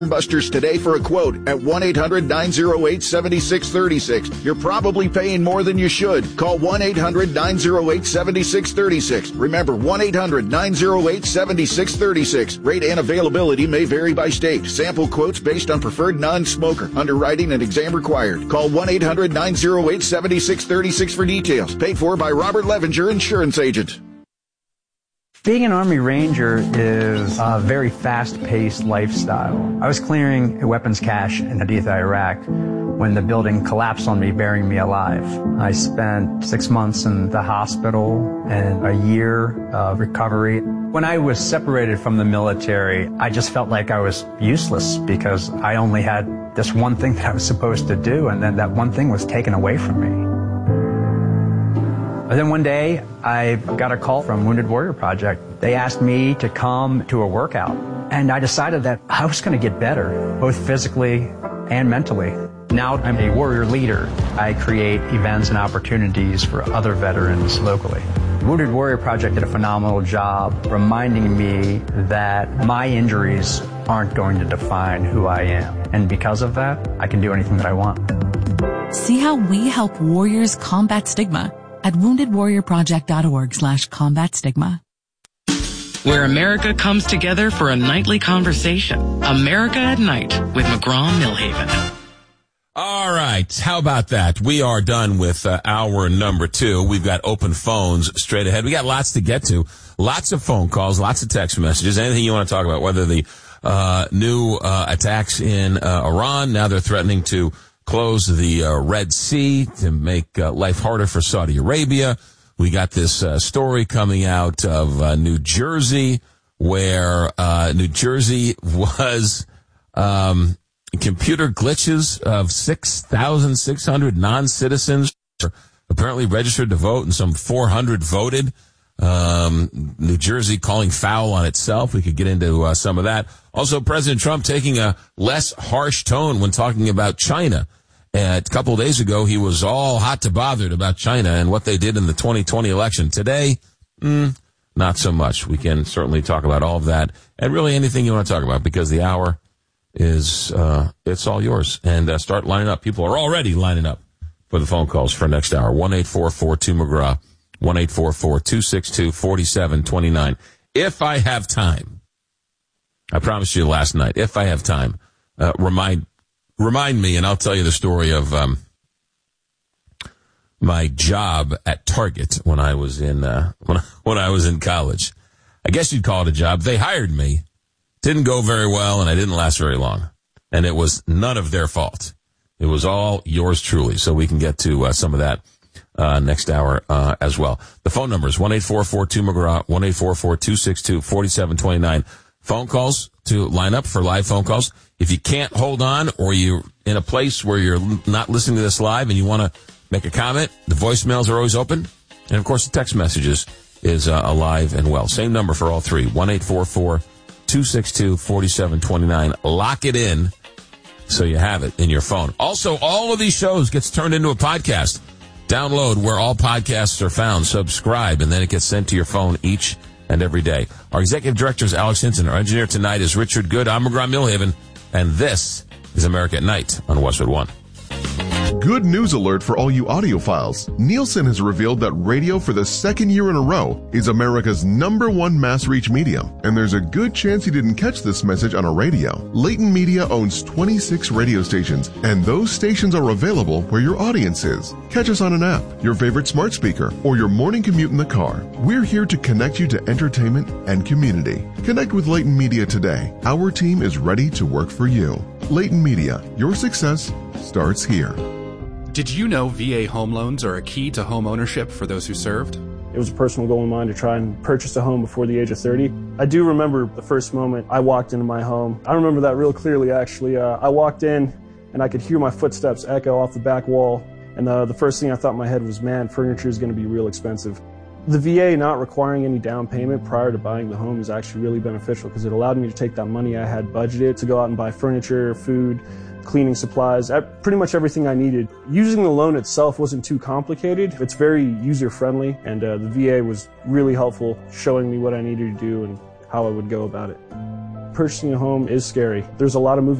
Busters today for a quote at 1-800-908-7636. You're probably paying more than you should. Call 1-800-908-7636. Remember, 1-800-908-7636. Rate and availability may vary by state. Sample quotes based on preferred non-smoker. Underwriting and exam required. Call 1-800-908-7636 for details. Paid for by Robert Levenger, Insurance Agent. Being an Army Ranger is a very fast-paced lifestyle. I was clearing a weapons cache in Haditha, Iraq, when the building collapsed on me, burying me alive. I spent 6 months in the hospital and a year of recovery. When I was separated from the military, I just felt like I was useless because I only had this one thing that I was supposed to do, and then that one thing was taken away from me. But then one day, I got a call from Wounded Warrior Project. They asked me to come to a workout, and I decided that I was going to get better, both physically and mentally. Now I'm a warrior leader. I create events and opportunities for other veterans locally. Wounded Warrior Project did a phenomenal job reminding me that my injuries aren't going to define who I am. And because of that, I can do anything that I want. See how we help warriors combat stigma at woundedwarriorproject.org/combat stigma. Where America comes together for a nightly conversation. America at Night with McGraw-Millhaven. All right. How about that? We are done with hour number 2. We've got open phones straight ahead. We got lots to get to. Lots of phone calls, lots of text messages. Anything you want to talk about, whether the new attacks in Iran, now they're threatening to close the Red Sea to make life harder for Saudi Arabia. We got this story coming out of New Jersey, where New Jersey was computer glitches of 6,600 non-citizens apparently registered to vote, and some 400 voted. New Jersey calling foul on itself. We could get into some of that. Also, President Trump taking a less harsh tone when talking about China. A couple of days ago, he was all hot to bothered about China and what they did in the 2020 election. Today, not so much. We can certainly talk about all of that and really anything you want to talk about, because the hour is, it's all yours. And start lining up. People are already lining up for the phone calls for next hour. 1-844-2McGraw, 1-844-262-4729. If I have time, I promised you last night, if I have time, remind me, and I'll tell you the story of my job at Target when I was in when I was in college. I guess you'd call it a job. They hired me. Didn't go very well, and I didn't last very long. And it was none of their fault. It was all yours truly. So we can get to some of that next hour as well. The phone number is 1-844-2McGraw, 1-844-262-4729. Phone calls to line up for live phone calls. If you can't hold on, or you're in a place where you're not listening to this live and you want to make a comment, the voicemails are always open. And, of course, the text messages is alive and well. Same number for all three, 1-844-262-4729. Lock it in so you have it in your phone. Also, all of these shows gets turned into a podcast. Download where all podcasts are found. Subscribe, and then it gets sent to your phone each and every day. Our executive director is Alex Hinton. Our engineer tonight is Richard Good. I'm McGraw-Millhaven, and this is America at Night on Westwood One. Good news alert for all you audiophiles. Nielsen has revealed that radio for the second year in a row is America's #1 mass reach medium, and there's a good chance you didn't catch this message on a radio. Leighton Media owns 26 radio stations, and those stations are available where your audience is. Catch us on an app, your favorite smart speaker, or your morning commute in the car. We're here to connect you to entertainment and community. Connect with Leighton Media today. Our team is ready to work for you. Leighton Media, your success starts here. Did you know VA home loans are a key to home ownership for those who served? It was a personal goal of mine to try and purchase a home before the age of 30. I do remember the first moment I walked into my home. I remember that real clearly, actually. I walked in and I could hear my footsteps echo off the back wall. And the first thing I thought in my head was, man, furniture is going to be real expensive. The VA not requiring any down payment prior to buying the home is actually really beneficial because it allowed me to take that money I had budgeted to go out and buy furniture, food, cleaning supplies, pretty much everything I needed. Using the loan itself wasn't too complicated. It's very user-friendly, and the VA was really helpful, showing me what I needed to do and how I would go about it. purchasing a home is scary. There's a lot of moving